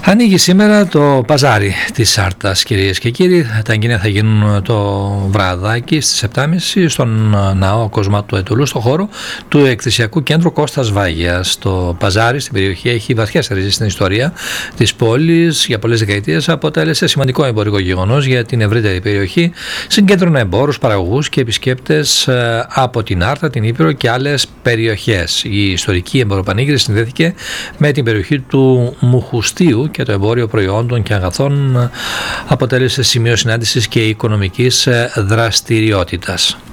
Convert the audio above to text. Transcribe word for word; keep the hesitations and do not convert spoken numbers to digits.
Ανοίγει σήμερα το παζάρι της Σάρτας, κυρίες και κύριοι. Τα εγγένεια θα γίνουν το βραδάκι στις επτά και μισή στον ναό Κοσμάτου του Αιτωλού, στο χώρο του εκκλησιακού κέντρου Κώστας Βάγιας. Το παζάρι στην περιοχή έχει βαθιές ριζές στην ιστορία της πόλης. Για πολλές δεκαετίες αποτέλεσε σημαντικό εμπορικό γεγονός για την ευρύτερη περιοχή. Συγκέντρωνε εμπόρους, παραγωγούς και επισκέπτες από την Άρτα, την Ήπειρο και άλλες περιοχές. Η ιστορική εμποροπανήγυρη συνδέθηκε με την περιοχή του Μουχουστίου και το εμπόριο προϊόντων και αγαθών αποτέλεσε σημείο συνάντησης και οικονομικής δραστηριότητας.